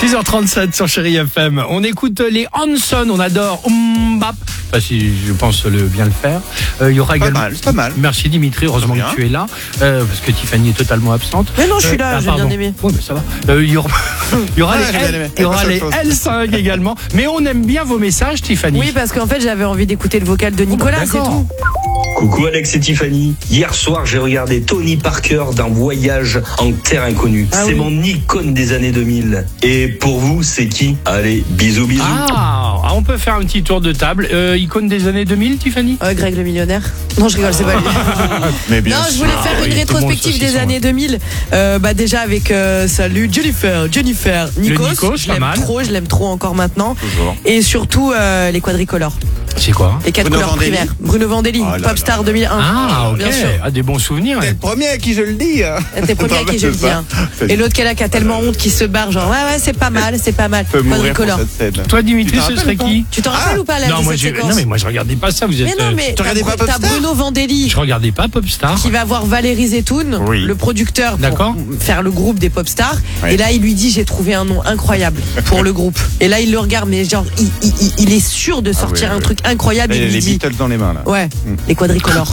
6h37 sur Chérie FM. On écoute les Hanson, on adore Mbap. Enfin, si je pense bien le faire. Il y aura également. Pas mal. Merci Dimitri, heureusement que tu es là. Parce que Tiffany est totalement absente. Mais non, je suis là, j'ai bien aimé. Oui, mais ça va. Il y aura les L5 également. Mais on aime bien vos messages, Tiffany. Oui, parce qu'en fait, j'avais envie d'écouter le vocal de Nicolas, c'est tout. Coucou Alex et Tiffany. Hier soir, j'ai regardé Tony Parker d'un voyage en terre inconnue. C'est mon icône des années 2000. Et pour vous, c'est qui? Allez, bisous. Ah, on peut faire un petit tour de table. Icône des années 2000, Tiffany? Greg le millionnaire. Non, je rigole, c'est pas lui. Mais bien non, je voulais faire une rétrospective des années 2000. Déjà avec salut Jennifer, Nikos. Je l'aime trop encore maintenant. Toujours. Et surtout les quadricolores. C'est quoi? Les 4 couleurs primaires. Bruno Vandelli, Popstar 2001. Ah, ok. Bien sûr. Des bons souvenirs. T'es le premier à qui je le dis. T'es le premier à qui je le dis. Et l'autre qui a tellement honte qui se barre, genre ouais, c'est pas mal. Quadricolore. Toi, Dimitri, ce serait qui? Tu t'en rappelles ou pas là? Non, mais moi je regardais pas ça. Vous êtes. Mais non, mais tu regardais pas Popstar? T'as Bruno Vandelli. Je regardais pas Popstar. Qui va voir Valérie Zetoun, le producteur, pour faire le groupe des Popstars. Et là, il lui dit j'ai trouvé un nom incroyable pour le groupe. Et là, il le regarde, mais genre, il est sûr de sortir un truc incroyable. Il a les Beatles dans les mains là. Ouais, les quadricolores.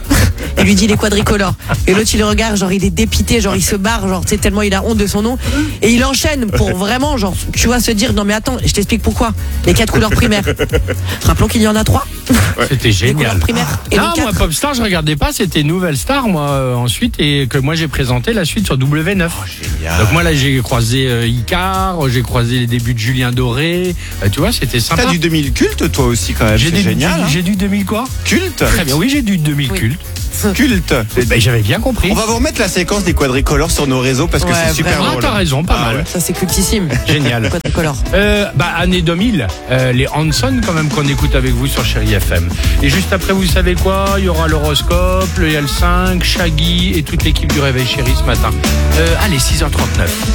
Il lui dit les quadricolores. Et l'autre, il le regarde, genre, il est dépité, genre, il se barre, genre, tu sais, tellement il a honte de son nom. Et il enchaîne pour vraiment, genre, tu vois, se dire, non, mais attends, je t'explique pourquoi. Les 4 couleurs primaires. Rappelons qu'il y en a 3. C'était génial. Les couleurs primaires. Et non, moi, Popstar, je regardais pas, c'était Nouvelle Star, moi, ensuite, et que moi, j'ai présenté la suite sur W9. Génial. Donc, moi, là, j'ai croisé Icar, j'ai croisé les débuts de Julien Doré. Tu vois, c'était sympa. T'as du 2000 culte, toi aussi, quand même. C'est génial. J'ai du 2000 quoi? Culte. Très bien, oui, j'ai du 2000 culte. Culte. J'avais bien compris. On va vous remettre la séquence des quadricolores sur nos réseaux parce que c'est super drôle. T'as raison, pas mal. Ça, c'est cultissime. Génial. Quadricolore. Année 2000, les Hanson quand même qu'on écoute avec vous sur Chérie FM. Et juste après, vous savez quoi? Il y aura l'horoscope, le L5, Shaggy et toute l'équipe du Réveil Chérie ce matin. Allez, 6h39.